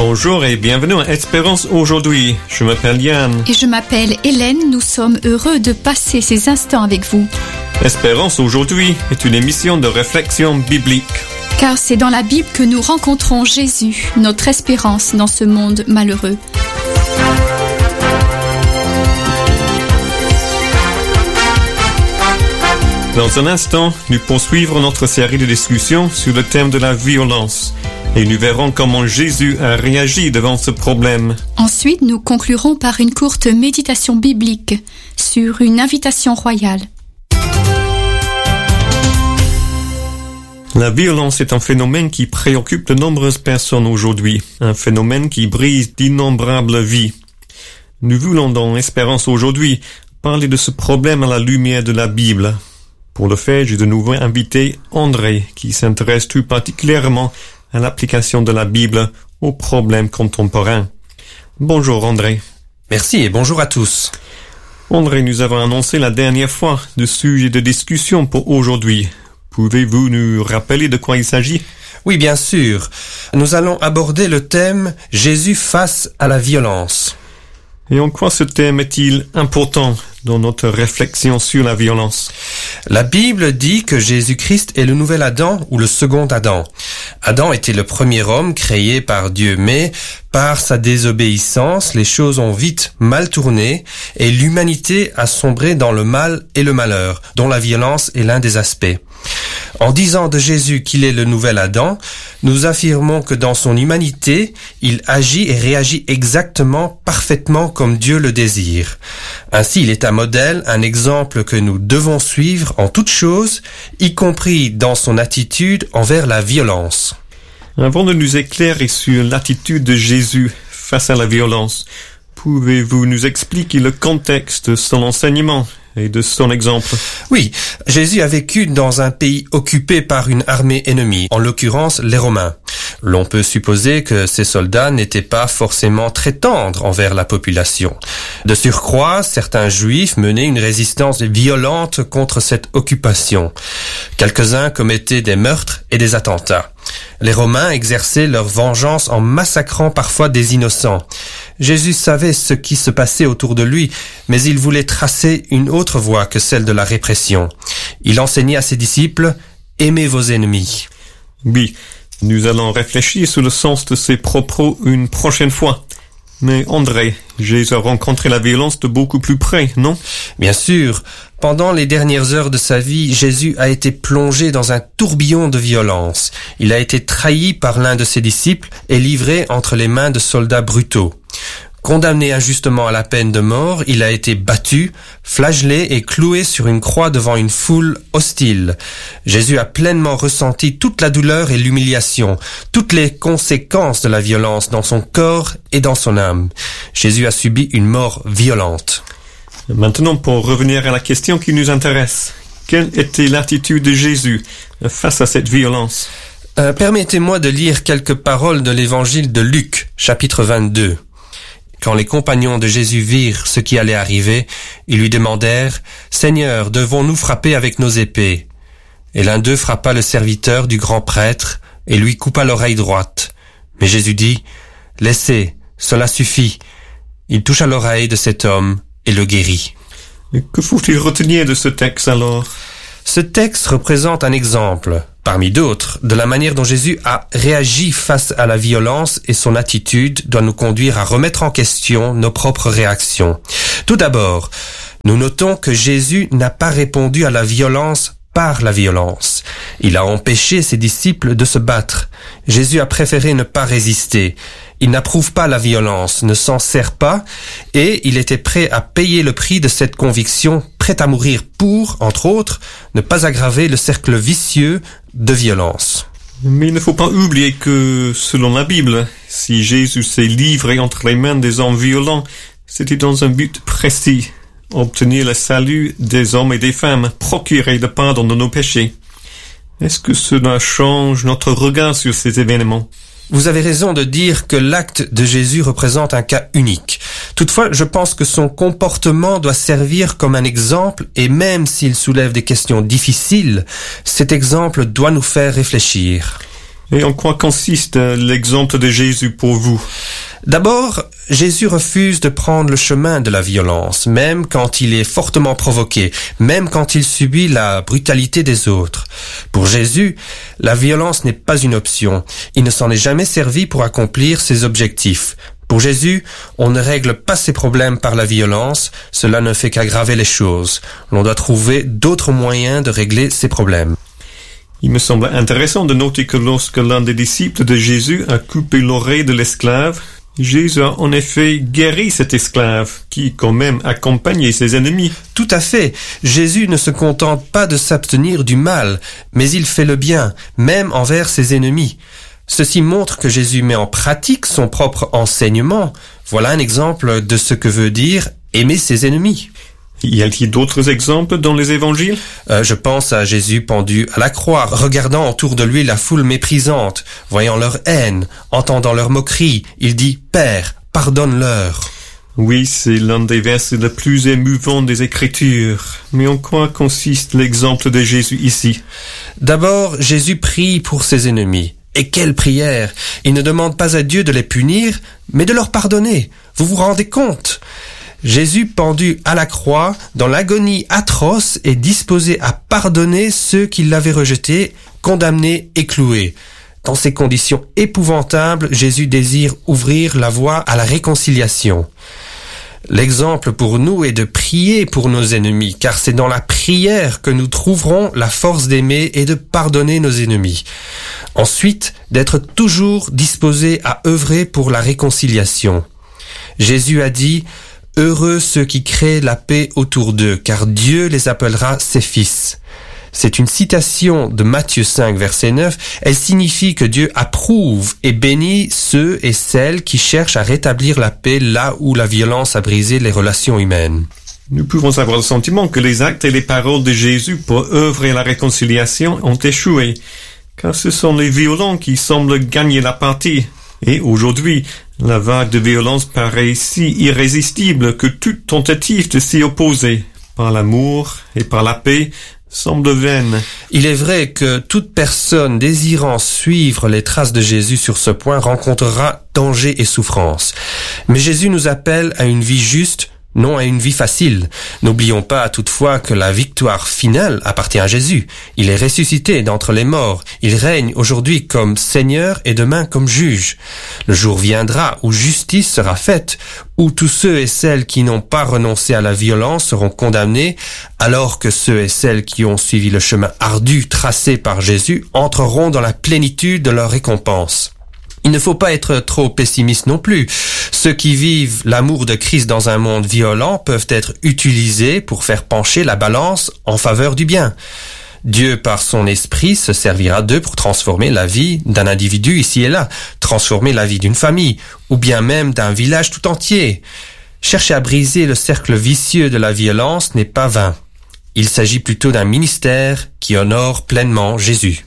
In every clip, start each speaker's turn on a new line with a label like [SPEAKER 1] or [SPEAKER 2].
[SPEAKER 1] Bonjour et bienvenue à Espérance aujourd'hui. Je m'appelle Yann.
[SPEAKER 2] Et je m'appelle Hélène. Nous sommes heureux de passer ces instants avec vous.
[SPEAKER 1] Espérance aujourd'hui est une émission de réflexion biblique.
[SPEAKER 2] Car c'est dans la Bible que nous rencontrons Jésus, notre espérance dans ce monde malheureux.
[SPEAKER 1] Dans un instant, nous poursuivrons notre série de discussions sur le thème de la violence. Et nous verrons comment Jésus a réagi devant ce problème.
[SPEAKER 2] Ensuite, nous conclurons par une courte méditation biblique sur une invitation royale.
[SPEAKER 1] La violence est un phénomène qui préoccupe de nombreuses personnes aujourd'hui. Un phénomène qui brise d'innombrables vies. Nous voulons dans Espérance aujourd'hui parler de ce problème à la lumière de la Bible. Pour le faire, j'ai de nouveau invité André, qui s'intéresse tout particulièrement à l'application de la Bible aux problèmes contemporains. Bonjour André.
[SPEAKER 3] Merci et bonjour à tous.
[SPEAKER 1] André, nous avons annoncé la dernière fois le sujet de discussion pour aujourd'hui. Pouvez-vous nous rappeler de quoi il s'agit ?
[SPEAKER 3] Oui, bien sûr. Nous allons aborder le thème « Jésus face à la violence ».
[SPEAKER 1] Et en quoi ce thème est-il important dans notre réflexion sur la violence ?
[SPEAKER 3] La Bible dit que Jésus-Christ est le nouvel Adam ou le second Adam. Adam était le premier homme créé par Dieu, mais par sa désobéissance, les choses ont vite mal tourné et l'humanité a sombré dans le mal et le malheur, dont la violence est l'un des aspects. En disant de Jésus qu'il est le nouvel Adam, nous affirmons que dans son humanité, il agit et réagit exactement, parfaitement comme Dieu le désire. Ainsi, il est un modèle, un exemple que nous devons suivre en toutes choses, y compris dans son attitude envers la violence.
[SPEAKER 1] Avant de nous éclairer sur l'attitude de Jésus face à la violence, pouvez-vous nous expliquer le contexte de son enseignement et de son exemple?
[SPEAKER 3] Oui, Jésus a vécu dans un pays occupé par une armée ennemie, en l'occurrence les Romains. L'on peut supposer que ces soldats n'étaient pas forcément très tendres envers la population. De surcroît, certains Juifs menaient une résistance violente contre cette occupation. Quelques-uns commettaient des meurtres et des attentats. Les Romains exerçaient leur vengeance en massacrant parfois des innocents. Jésus savait ce qui se passait autour de lui, mais il voulait tracer une autre voie que celle de la répression. Il enseignait à ses disciples « Aimez vos ennemis ».
[SPEAKER 1] Oui, nous allons réfléchir sur le sens de ces propos une prochaine fois. Mais André, Jésus a rencontré la violence de beaucoup plus près, non ?
[SPEAKER 3] Bien sûr. Pendant les dernières heures de sa vie, Jésus a été plongé dans un tourbillon de violence. Il a été trahi par l'un de ses disciples et livré entre les mains de soldats brutaux. Condamné injustement à la peine de mort, il a été battu, flagellé et cloué sur une croix devant une foule hostile. Jésus a pleinement ressenti toute la douleur et l'humiliation, toutes les conséquences de la violence dans son corps et dans son âme. Jésus a subi une mort violente.
[SPEAKER 1] Maintenant, pour revenir à la question qui nous intéresse, quelle était l'attitude de Jésus face à cette violence ?
[SPEAKER 3] Permettez-moi de lire quelques paroles de l'évangile de Luc, chapitre 22. Quand les compagnons de Jésus virent ce qui allait arriver, ils lui demandèrent « Seigneur, devons-nous frapper avec nos épées ?» Et l'un d'eux frappa le serviteur du grand prêtre et lui coupa l'oreille droite. Mais Jésus dit « Laissez, cela suffit. » Il toucha l'oreille de cet homme et le guérit.
[SPEAKER 1] Que faut-il retenir de ce texte alors ?
[SPEAKER 3] Ce texte représente un exemple, parmi d'autres, de la manière dont Jésus a réagi face à la violence et son attitude doit nous conduire à remettre en question nos propres réactions. Tout d'abord, nous notons que Jésus n'a pas répondu à la violence par la violence. Il a empêché ses disciples de se battre. Jésus a préféré ne pas résister. Il n'approuve pas la violence, ne s'en sert pas, et il était prêt à payer le prix de cette conviction, prêt à mourir pour, entre autres, ne pas aggraver le cercle vicieux de violence.
[SPEAKER 1] Mais il ne faut pas oublier que, selon la Bible, si Jésus s'est livré entre les mains des hommes violents, c'était dans un but précis, obtenir le salut des hommes et des femmes, procurer le pardon de nos péchés. Est-ce que cela change notre regard sur ces événements ?
[SPEAKER 3] Vous avez raison de dire que l'acte de Jésus représente un cas unique. Toutefois, je pense que son comportement doit servir comme un exemple et même s'il soulève des questions difficiles, cet exemple doit nous faire réfléchir.
[SPEAKER 1] Et en quoi consiste l'exemple de Jésus pour vous?
[SPEAKER 3] D'abord, Jésus refuse de prendre le chemin de la violence, même quand il est fortement provoqué, même quand il subit la brutalité des autres. Pour Jésus, la violence n'est pas une option. Il ne s'en est jamais servi pour accomplir ses objectifs. Pour Jésus, on ne règle pas ses problèmes par la violence, cela ne fait qu'aggraver les choses. L'on doit trouver d'autres moyens de régler ses problèmes.
[SPEAKER 1] Il me semble intéressant de noter que lorsque l'un des disciples de Jésus a coupé l'oreille de l'esclave, Jésus a en effet guéri cet esclave, qui quand même accompagnait ses ennemis.
[SPEAKER 3] Tout à fait. Jésus ne se contente pas de s'abstenir du mal, mais il fait le bien, même envers ses ennemis. Ceci montre que Jésus met en pratique son propre enseignement. Voilà un exemple de ce que veut dire aimer ses ennemis.
[SPEAKER 1] Y a-t-il d'autres exemples dans les évangiles?
[SPEAKER 3] Je pense à Jésus pendu à la croix, regardant autour de lui la foule méprisante, voyant leur haine, entendant leur moquerie. Il dit « Père, pardonne-leur ».
[SPEAKER 1] Oui, c'est l'un des versets les plus émouvants des Écritures. Mais en quoi consiste l'exemple de Jésus ici?
[SPEAKER 3] D'abord, Jésus prie pour ses ennemis. Et quelle prière! Il ne demande pas à Dieu de les punir, mais de leur pardonner. Vous vous rendez compte? Jésus, pendu à la croix, dans l'agonie atroce, est disposé à pardonner ceux qui l'avaient rejeté, condamné et cloué. Dans ces conditions épouvantables, Jésus désire ouvrir la voie à la réconciliation. L'exemple pour nous est de prier pour nos ennemis, car c'est dans la prière que nous trouverons la force d'aimer et de pardonner nos ennemis. Ensuite, d'être toujours disposé à œuvrer pour la réconciliation. Jésus a dit « Heureux ceux qui créent la paix autour d'eux, car Dieu les appellera ses fils ». C'est une citation de Matthieu 5, verset 9. Elle signifie que Dieu approuve et bénit ceux et celles qui cherchent à rétablir la paix là où la violence a brisé les relations humaines.
[SPEAKER 1] Nous pouvons avoir le sentiment que les actes et les paroles de Jésus pour œuvrer à la réconciliation ont échoué, car ce sont les violents qui semblent gagner la partie. Et aujourd'hui, la vague de violence paraît si irrésistible que toute tentative de s'y opposer, par l'amour et par la paix, semble vaine.
[SPEAKER 3] Il est vrai que toute personne désirant suivre les traces de Jésus sur ce point rencontrera danger et souffrance. Mais Jésus nous appelle à une vie juste, non à une vie facile. N'oublions pas toutefois que la victoire finale appartient à Jésus. Il est ressuscité d'entre les morts. Il règne aujourd'hui comme Seigneur et demain comme juge. Le jour viendra où justice sera faite, où tous ceux et celles qui n'ont pas renoncé à la violence seront condamnés, alors que ceux et celles qui ont suivi le chemin ardu tracé par Jésus entreront dans la plénitude de leur récompense. Il ne faut pas être trop pessimiste non plus. Ceux qui vivent l'amour de Christ dans un monde violent peuvent être utilisés pour faire pencher la balance en faveur du bien. Dieu, par son esprit, se servira d'eux pour transformer la vie d'un individu ici et là, transformer la vie d'une famille, ou bien même d'un village tout entier. Chercher à briser le cercle vicieux de la violence n'est pas vain. Il s'agit plutôt d'un ministère qui honore pleinement Jésus.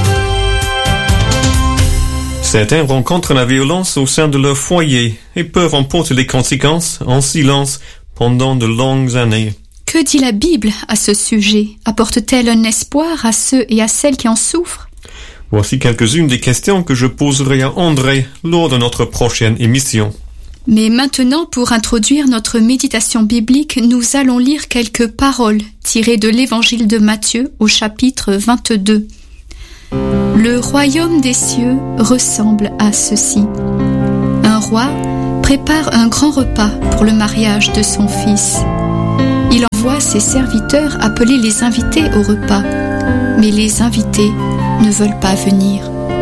[SPEAKER 1] Certains rencontrent la violence au sein de leur foyer et peuvent en porter les conséquences en silence pendant de longues années.
[SPEAKER 2] Que dit la Bible à ce sujet? Apporte-t-elle un espoir à ceux et à celles qui en souffrent?
[SPEAKER 1] Voici quelques-unes des questions que je poserai à André lors de notre prochaine émission.
[SPEAKER 2] Mais maintenant, pour introduire notre méditation biblique, nous allons lire quelques paroles tirées de l'Évangile de Matthieu au chapitre 22. Le royaume des cieux ressemble à ceci. Un roi prépare un grand repas pour le mariage de son fils. Il envoie ses serviteurs appeler les invités au repas, mais les invités ne veulent pas venir.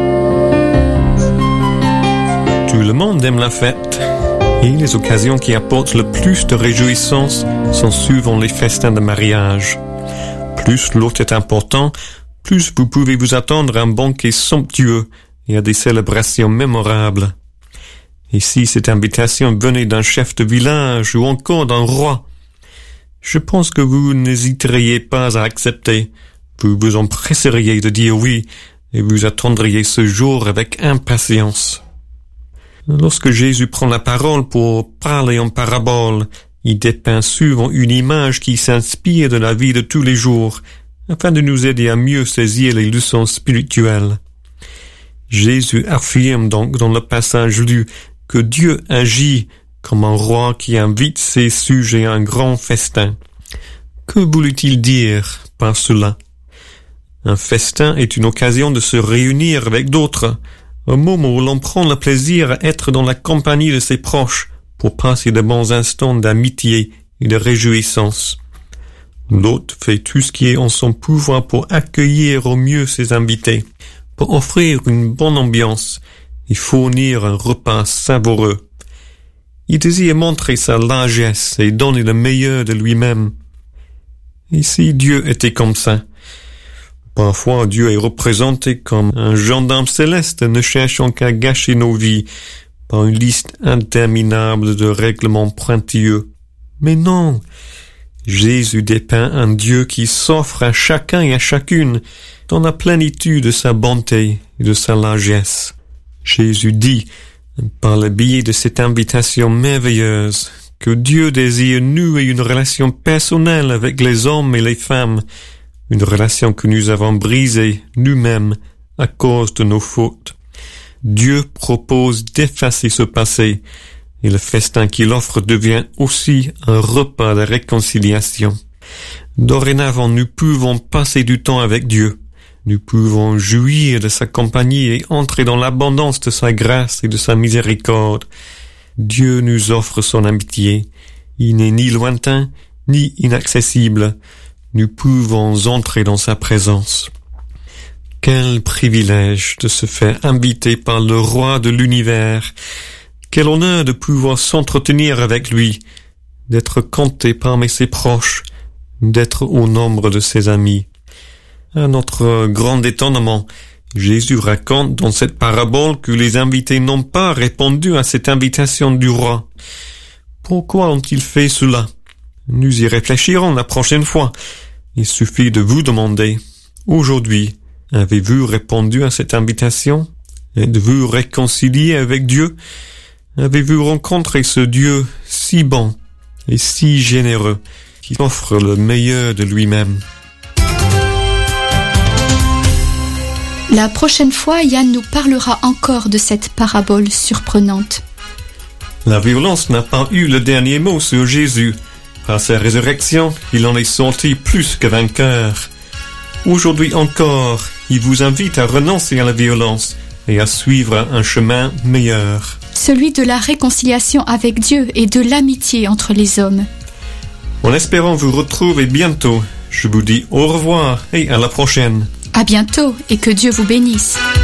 [SPEAKER 1] Tout le monde aime la fête, et les occasions qui apportent le plus de réjouissance sont souvent les festins de mariage. Plus l'hôte est important, plus vous pouvez vous attendre à un banquet somptueux et à des célébrations mémorables. Et si cette invitation venait d'un chef de village ou encore d'un roi, je pense que vous n'hésiteriez pas à accepter. Vous vous empresseriez de dire oui et vous attendriez ce jour avec impatience. Lorsque Jésus prend la parole pour parler en parabole, il dépeint souvent une image qui s'inspire de la vie de tous les jours, afin de nous aider à mieux saisir les leçons spirituelles. Jésus affirme donc dans le passage lu que Dieu agit comme un roi qui invite ses sujets à un grand festin. Que voulait-il dire par cela? Un festin est une occasion de se réunir avec d'autres, un moment où l'on prend le plaisir à être dans la compagnie de ses proches pour passer de bons instants d'amitié et de réjouissance. L'hôte fait tout ce qui est en son pouvoir pour accueillir au mieux ses invités, pour offrir une bonne ambiance et fournir un repas savoureux. Il désire montrer sa largesse et donner le meilleur de lui-même. Et si Dieu était comme ça? Parfois, Dieu est représenté comme un gendarme céleste ne cherchant qu'à gâcher nos vies par une liste interminable de règlements pointilleux. Mais non, Jésus dépeint un Dieu qui s'offre à chacun et à chacune dans la plénitude de sa bonté et de sa largesse. Jésus dit, par le biais de cette invitation merveilleuse, que Dieu désire nouer une relation personnelle avec les hommes et les femmes, une relation que nous avons brisée nous-mêmes à cause de nos fautes. Dieu propose d'effacer ce passé, et le festin qu'il offre devient aussi un repas de réconciliation. Dorénavant, nous pouvons passer du temps avec Dieu. Nous pouvons jouir de sa compagnie et entrer dans l'abondance de sa grâce et de sa miséricorde. Dieu nous offre son amitié. Il n'est ni lointain, ni inaccessible. Nous pouvons entrer dans sa présence. Quel privilège de se faire inviter par le roi de l'univers. Quel honneur de pouvoir s'entretenir avec lui, d'être compté parmi ses proches, d'être au nombre de ses amis. À notre grand étonnement, Jésus raconte dans cette parabole que les invités n'ont pas répondu à cette invitation du roi. Pourquoi ont-ils fait cela? Nous y réfléchirons la prochaine fois. Il suffit de vous demander, aujourd'hui, avez-vous répondu à cette invitation? Êtes-vous réconcilié avec Dieu? Avez-vous rencontré ce Dieu si bon et si généreux qui offre le meilleur de lui-même?
[SPEAKER 2] La prochaine fois, Yann nous parlera encore de cette parabole surprenante.
[SPEAKER 1] La violence n'a pas eu le dernier mot sur Jésus. Par sa résurrection, il en est sorti plus que vainqueur. Aujourd'hui encore, il vous invite à renoncer à la violence et à suivre un chemin meilleur.
[SPEAKER 2] Celui de la réconciliation avec Dieu et de l'amitié entre les hommes.
[SPEAKER 1] En espérant vous retrouver bientôt, je vous dis au revoir et à la prochaine.
[SPEAKER 2] À bientôt et que Dieu vous bénisse.